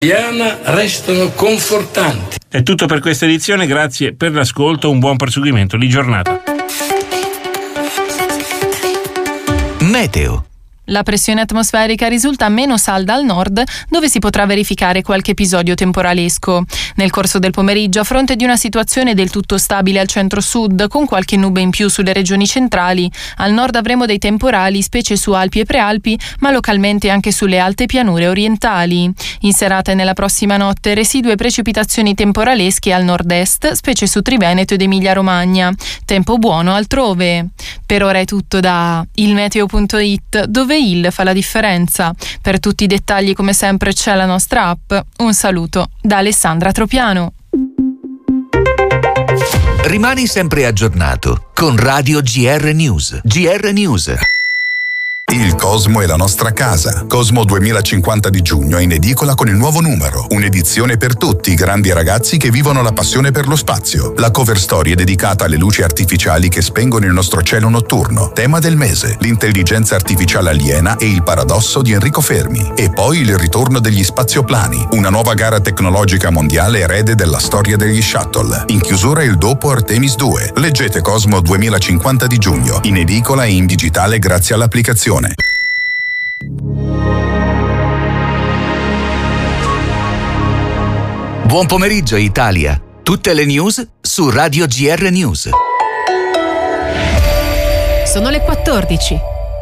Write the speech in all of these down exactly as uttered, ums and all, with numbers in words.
restano confortanti. È tutto per questa edizione, grazie per l'ascolto, un buon proseguimento di giornata. Meteo. La pressione atmosferica risulta meno salda al nord, dove si potrà verificare qualche episodio temporalesco. Nel corso del pomeriggio, a fronte di una situazione del tutto stabile al centro-sud, con qualche nube in più sulle regioni centrali, al nord avremo dei temporali, specie su Alpi e Prealpi, ma localmente anche sulle alte pianure orientali. In serata e nella prossima notte, residue precipitazioni temporalesche al nord-est, specie su Triveneto ed Emilia-Romagna. Tempo buono altrove. Per ora è tutto da ilmeteo punto it, dove il fa la differenza. Per tutti i dettagli, come sempre, c'è la nostra app. Un saluto da Alessandra Tropiano. Rimani sempre aggiornato con Radio G R News. G R News. Il Cosmo è la nostra casa. Cosmo duemilacinquanta di giugno è in edicola con il nuovo numero. Un'edizione per tutti i grandi ragazzi che vivono la passione per lo spazio. La cover story è dedicata alle luci artificiali che spengono il nostro cielo notturno. Tema del mese: l'intelligenza artificiale aliena e il paradosso di Enrico Fermi. E poi il ritorno degli spazioplani, una nuova gara tecnologica mondiale erede della storia degli shuttle. In chiusura il dopo Artemis due. Leggete Cosmo duemilacinquanta di giugno, in edicola e in digitale grazie all'applicazione. Buon pomeriggio Italia. Tutte le news su Radio G R News. Sono le quattordici.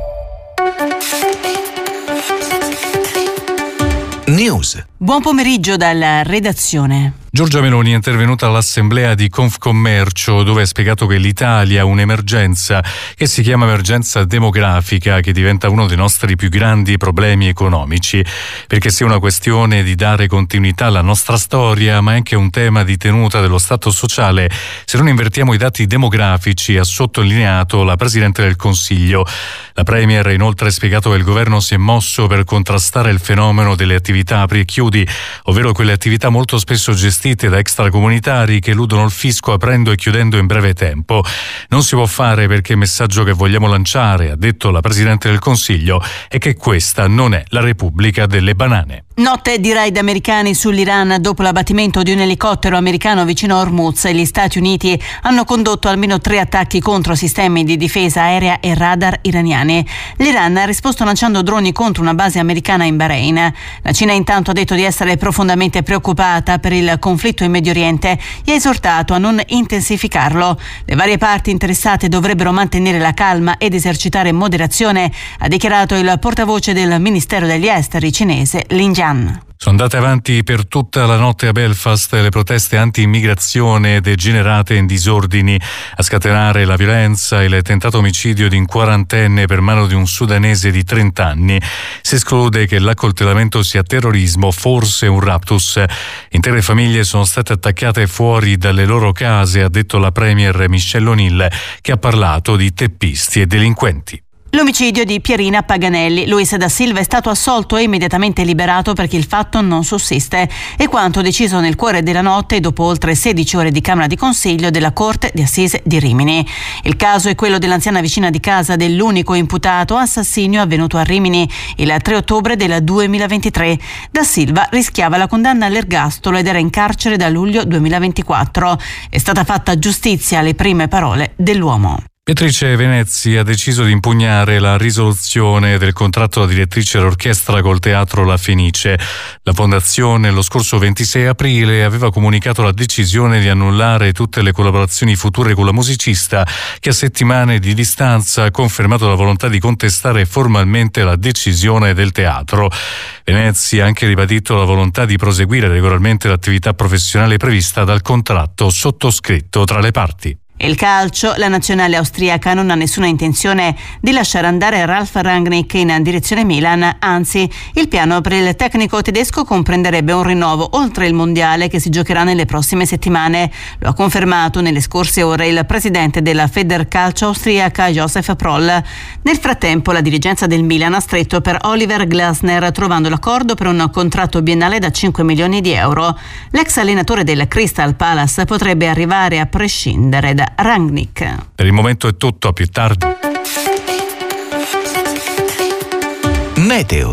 News. Buon pomeriggio dalla redazione. Giorgia Meloni è intervenuta all'assemblea di Confcommercio, dove ha spiegato che l'Italia ha un'emergenza che si chiama emergenza demografica, che diventa uno dei nostri più grandi problemi economici, perché sia una questione di dare continuità alla nostra storia, ma è anche un tema di tenuta dello Stato sociale se non invertiamo i dati demografici, ha sottolineato la Presidente del Consiglio. La Premier ha inoltre spiegato che il governo si è mosso per contrastare il fenomeno delle attività apri e chiudi, ovvero quelle attività molto spesso gestite da extracomunitari che eludono il fisco aprendo e chiudendo in breve tempo. Non si può fare perché il messaggio che vogliamo lanciare, ha detto la Presidente del Consiglio, è che questa non è la Repubblica delle banane. Notte di raid americani sull'Iran dopo l'abbattimento di un elicottero americano vicino a Hormuz. Gli Stati Uniti hanno condotto almeno tre attacchi contro sistemi di difesa aerea e radar iraniani. L'Iran ha risposto lanciando droni contro una base americana in Bahrain. La Cina intanto ha detto di essere profondamente preoccupata per il conflitto in Medio Oriente e ha esortato a non intensificarlo. Le varie parti interessate dovrebbero mantenere la calma ed esercitare moderazione, ha dichiarato il portavoce del Ministero degli Esteri cinese Lin Jian. Sono andate avanti per tutta la notte a Belfast le proteste anti-immigrazione degenerate in disordini. A scatenare la violenza il tentato omicidio di un quarantenne per mano di un sudanese di trenta anni. Si esclude che l'accoltellamento sia terrorismo, forse un raptus. Intere famiglie sono state attaccate fuori dalle loro case, ha detto la Premier Michelle O'Neill, che ha parlato di teppisti e delinquenti. L'omicidio di Pierina Paganelli. Luis da Silva è stato assolto e immediatamente liberato perché il fatto non sussiste. È quanto deciso nel cuore della notte dopo oltre sedici ore di Camera di Consiglio della Corte di Assise di Rimini. Il caso è quello dell'anziana vicina di casa dell'unico imputato assassinio avvenuto a Rimini il tre ottobre del duemilaventitré. Da Silva rischiava la condanna all'ergastolo ed era in carcere da luglio duemilaventiquattro. È stata fatta giustizia alle prime parole dell'uomo. Beatrice Venezzi ha deciso di impugnare la risoluzione del contratto da direttrice d'orchestra col Teatro La Fenice. La fondazione lo scorso ventisei aprile aveva comunicato la decisione di annullare tutte le collaborazioni future con la musicista, che a settimane di distanza ha confermato la volontà di contestare formalmente la decisione del teatro. Venezzi ha anche ribadito la volontà di proseguire regolarmente l'attività professionale prevista dal contratto sottoscritto tra le parti. Il calcio, la nazionale austriaca non ha nessuna intenzione di lasciare andare Ralf Rangnick in direzione Milan, anzi il piano per il tecnico tedesco comprenderebbe un rinnovo oltre il mondiale che si giocherà nelle prossime settimane. Lo ha confermato nelle scorse ore il presidente della Federcalcio austriaca Josef Proll. Nel frattempo la dirigenza del Milan ha stretto per Oliver Glasner, trovando l'accordo per un contratto biennale da cinque milioni di euro. L'ex allenatore del Crystal Palace potrebbe arrivare a prescindere da Rangnick. Per il momento è tutto, a più tardi. Meteo.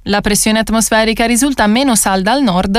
La pressione atmosferica risulta meno salda al nord,